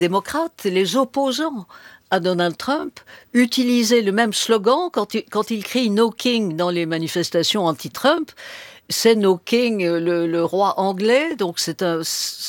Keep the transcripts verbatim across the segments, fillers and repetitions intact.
démocrates, les opposants à Donald Trump, utilisaient le même slogan quand il, quand il crie « No King » dans les manifestations anti-Trump. C'est No King, le, le roi anglais, donc c'est un,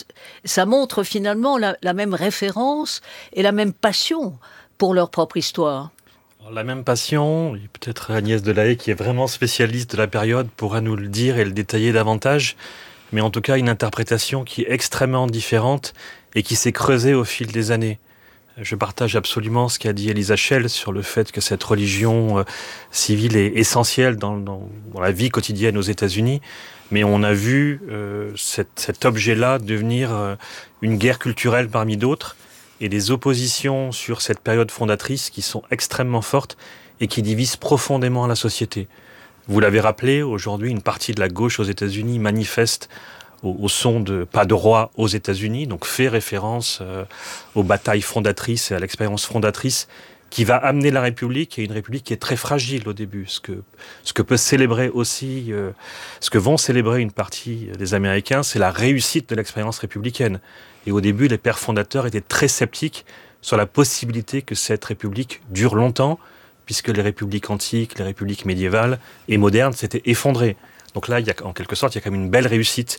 ça montre finalement la, la même référence et la même passion pour leur propre histoire. La même passion, et peut-être Agnès Delahaye, qui est vraiment spécialiste de la période, pourra nous le dire et le détailler davantage, mais en tout cas une interprétation qui est extrêmement différente et qui s'est creusée au fil des années. Je partage absolument ce qu'a dit Elisa Schell sur le fait que cette religion euh, civile est essentielle dans, dans, dans la vie quotidienne aux États-Unis, mais on a vu euh, cette, cet objet-là devenir euh, une guerre culturelle parmi d'autres, et des oppositions sur cette période fondatrice qui sont extrêmement fortes et qui divisent profondément la société. Vous l'avez rappelé, aujourd'hui, une partie de la gauche aux États-Unis manifeste au, au son de « Pas de roi aux États-Unis », donc fait référence euh, aux batailles fondatrices et à l'expérience fondatrice qui va amener la République, et une République qui est très fragile au début. Ce que, ce que peut célébrer aussi, euh, ce que vont célébrer une partie des Américains, c'est la réussite de l'expérience républicaine. Et au début, les pères fondateurs étaient très sceptiques sur la possibilité que cette République dure longtemps, puisque les républiques antiques, les républiques médiévales et modernes s'étaient effondrées. Donc là, il y a, en quelque sorte, il y a quand même une belle réussite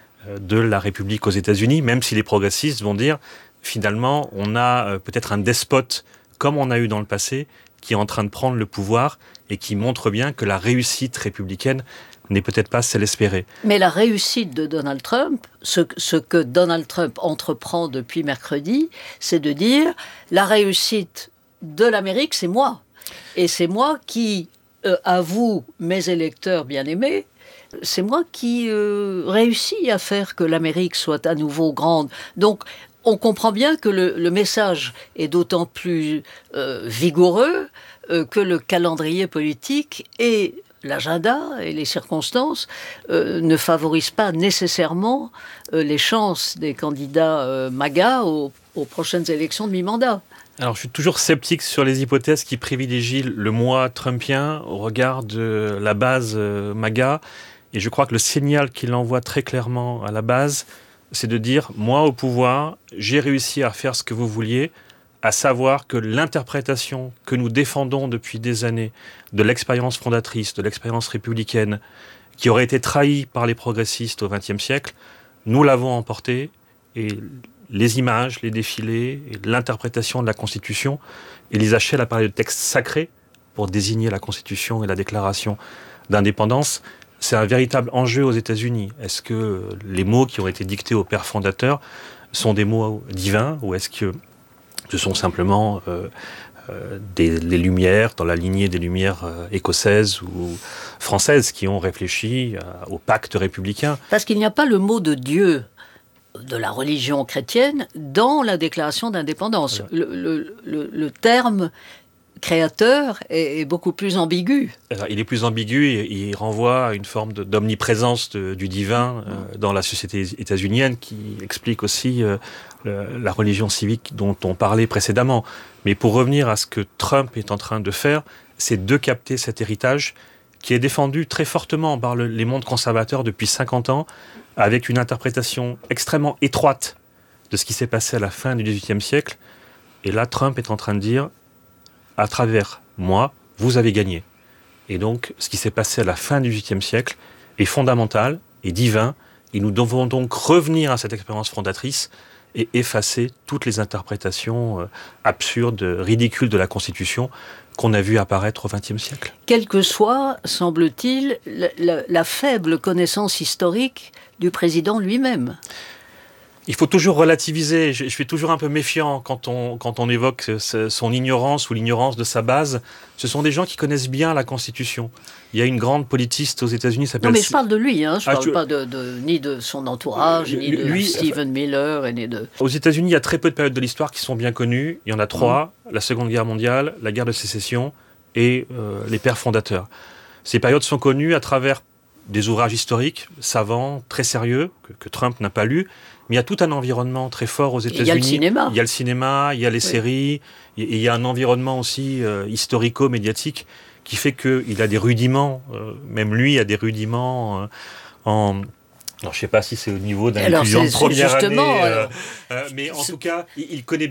de la République aux États-Unis, même si les progressistes vont dire, finalement, on a peut-être un despote, comme on a eu dans le passé, qui est en train de prendre le pouvoir et qui montre bien que la réussite républicaine n'est peut-être pas celle espérée. Mais la réussite de Donald Trump, ce, ce que Donald Trump entreprend depuis mercredi, c'est de dire la réussite de l'Amérique, c'est moi. Et c'est moi qui, euh, à vous, mes électeurs bien-aimés, c'est moi qui euh, réussis à faire que l'Amérique soit à nouveau grande. Donc, on comprend bien que le, le message est d'autant plus euh, vigoureux euh, que le calendrier politique et l'agenda et les circonstances euh, ne favorisent pas nécessairement euh, les chances des candidats euh, MAGA aux, aux prochaines élections de mi-mandat. Alors, je suis toujours sceptique sur les hypothèses qui privilégient le moi trumpien au regard de la base euh, MAGA. Et je crois que le signal qu'il envoie très clairement à la base, c'est de dire « moi au pouvoir, j'ai réussi à faire ce que vous vouliez », à savoir que l'interprétation que nous défendons depuis des années de l'expérience fondatrice, de l'expérience républicaine, qui aurait été trahie par les progressistes au vingtième siècle, nous l'avons emportée, et les images, les défilés, et l'interprétation de la Constitution, Elisa Schell a parlé de texte sacré pour désigner la Constitution et la déclaration d'indépendance. C'est un véritable enjeu aux États-Unis. Est-ce que les mots qui ont été dictés aux pères fondateurs sont des mots divins, ou est-ce que ce sont simplement euh, euh, des, des lumières, dans la lignée des lumières euh, écossaises ou françaises, qui ont réfléchi euh, au pacte républicain? Parce qu'il n'y a pas le mot de Dieu, de la religion chrétienne, dans la déclaration d'indépendance. Le, le, le, le terme créateur est, est beaucoup plus ambigu. Alors, il est plus ambigu et il renvoie à une forme de, d'omniprésence de, du divin euh, dans la société états-unienne, qui explique aussi euh, le, la religion civique dont on parlait précédemment. Mais pour revenir à ce que Trump est en train de faire, c'est de capter cet héritage qui est défendu très fortement par le, les mondes conservateurs depuis cinquante ans, avec une interprétation extrêmement étroite de ce qui s'est passé à la fin du dix-huitième siècle. Et là, Trump est en train de dire, à travers moi, vous avez gagné. Et donc, ce qui s'est passé à la fin du dix-huitième siècle est fondamental et divin, et nous devons donc revenir à cette expérience fondatrice et effacer toutes les interprétations euh, absurdes, ridicules de la Constitution qu'on a vu apparaître au vingtième siècle. Quelle que soit, semble-t-il, la, la, la faible connaissance historique du président lui-même. Il faut toujours relativiser. Je, je suis toujours un peu méfiant quand on, quand on évoque son ignorance ou l'ignorance de sa base. Ce sont des gens qui connaissent bien la Constitution. Il y a une grande politiste aux États-Unis qui s'appelle... Non, mais je parle de lui, hein. Je ne ah, parle tu... pas de, de, ni de son entourage, euh, ni de lui, Stephen Miller, et ni de... Aux États-Unis, il y a très peu de périodes de l'histoire qui sont bien connues. Il y en a trois, mmh. la Seconde Guerre mondiale, la guerre de sécession et euh, les pères fondateurs. Ces périodes sont connues à travers des ouvrages historiques, savants, très sérieux, que, que Trump n'a pas lus, mais il y a tout un environnement très fort aux États-Unis. Il y a le cinéma. Il y a le cinéma, il y a les oui. séries, et il y a un environnement aussi euh, historico-médiatique qui fait qu'il a des rudiments, euh, même lui a des rudiments euh, en... Alors, je ne sais pas si c'est au niveau d'un étudiant de première année, euh, euh, mais en tout cas, il, il connaît